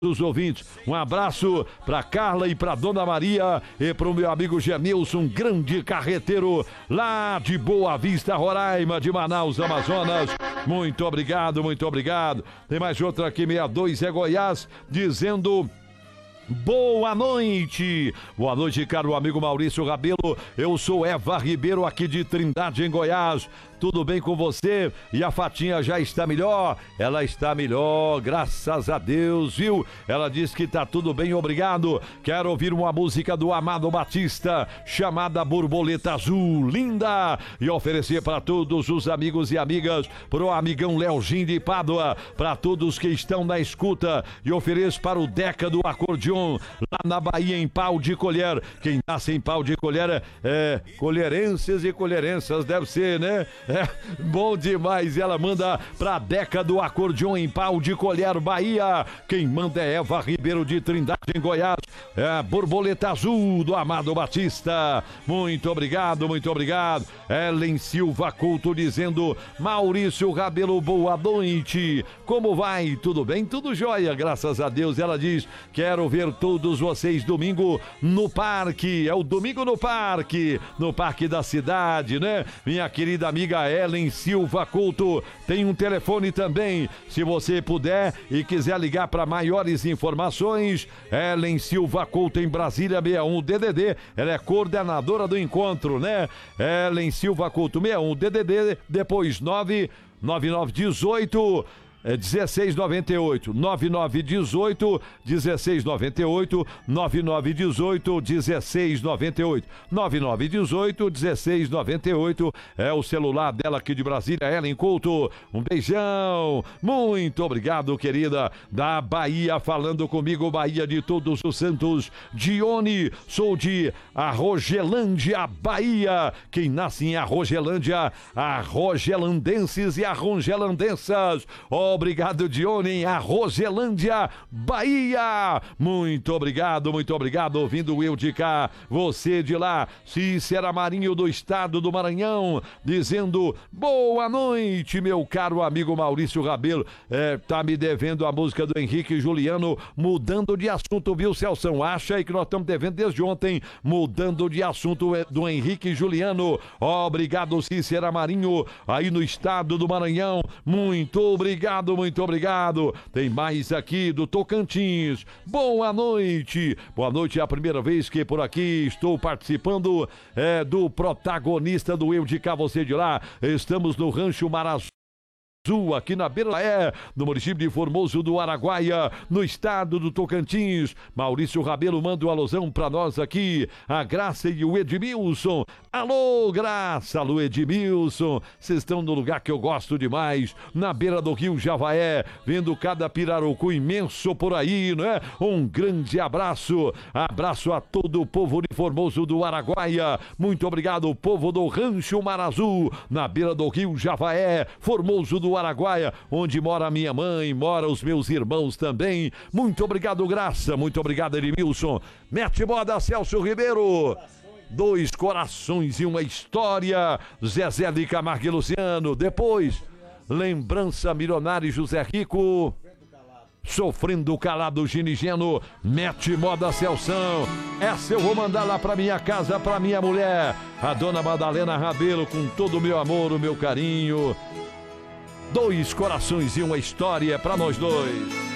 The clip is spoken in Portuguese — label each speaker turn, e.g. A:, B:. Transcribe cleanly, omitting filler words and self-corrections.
A: os ouvintes. Um abraço para Carla e para Dona Maria e para o meu amigo Gemilson, grande carreteiro lá de Boa Vista, Roraima, de Manaus, Amazonas. Muito obrigado, muito obrigado. Tem mais outra aqui, 62 é Goiás, dizendo... Boa noite, caro amigo Maurício Rabelo. Eu sou Eva Ribeiro aqui de Trindade, em Goiás. Tudo bem com você? E a Fatinha já está melhor? Ela está melhor, graças a Deus, viu? Ela diz que tá tudo bem, obrigado. Quero ouvir uma música do Amado Batista, chamada Borboleta Azul, linda. E oferecer para todos os amigos e amigas, pro amigão Leozinho de Pádua, para todos que estão na escuta. E ofereço para o Deca do Acordeon, lá na Bahia, em Pau de Colher. Quem nasce em Pau de Colher é colherenses e colherenças, deve ser, né? Bom demais. Ela manda pra Deca do Acordeon, em Pau de Colher, Bahia. Quem manda é Eva Ribeiro de Trindade, em Goiás. É a Borboleta Azul do Amado Batista. Muito obrigado, muito obrigado. Ellen Silva Couto dizendo: Maurício Rabelo, boa noite. Como vai? Tudo bem? Tudo jóia, graças a Deus. Ela diz: quero ver todos vocês domingo no parque. É o domingo no parque da cidade, né? Minha querida amiga Ellen Silva Couto tem um telefone também, se você puder e quiser ligar para maiores informações. Ellen Silva Couto, em Brasília, 61 DDD, ela é coordenadora do encontro, né? Ellen Silva Couto, 61 DDD, depois 99918 1698, 9918 1698, 9918 1698, 9918 1698 é o celular dela aqui de Brasília, Ellen Couto. Um beijão, muito obrigado, querida, da Bahia, falando comigo, Bahia de Todos os Santos. Dione, sou de Arrogelândia, Bahia. Quem nasce em Arrogelândia, arrogelandenses e arrogelandensas. Obrigado, Dione, em Arrogelândia, Bahia. Muito obrigado, ouvindo eu de cá, você de lá. Cícera Marinho, do estado do Maranhão, dizendo: boa noite, meu caro amigo Maurício Rabelo. Tá me devendo a música do Henrique Juliano, mudando de assunto, viu, Celção? Acha aí que nós estamos devendo desde ontem, mudando de assunto, do Henrique Juliano. Obrigado, Cícera Marinho, aí no estado do Maranhão. Muito obrigado. Muito obrigado. Tem mais aqui do Tocantins. Boa noite. Boa noite, é a primeira vez que por aqui estou participando do protagonista do Eu de Cá, Você de Lá. Estamos no Rancho Marazul, aqui na beira no município de Formoso do Araguaia, no estado do Tocantins. Maurício Rabelo manda um alusão pra nós aqui, a Graça e o Edmilson. Alô, Graça, alô, Edmilson. Vocês estão no lugar que eu gosto demais, na beira do rio Javaé, vendo cada pirarucu imenso por aí, não é? Um grande abraço a todo o povo de Formoso do Araguaia. Muito obrigado, povo do Rancho Marazul, na beira do rio Javaé, Formoso do Araguaia, onde mora a minha mãe, mora os meus irmãos também. Muito obrigado, Graça, muito obrigado, Edmilson. Mete moda, Celso Ribeiro. Dois corações e uma história, Zezé de Camargo e Luciano. Depois, lembrança milionária e José Rico. Sofrendo calado, Ginigeno. Mete moda, Celção. Essa eu vou mandar lá pra minha casa, pra minha mulher, a dona Madalena Rabelo, com todo o meu amor, o meu carinho. Dois corações e uma história pra nós dois.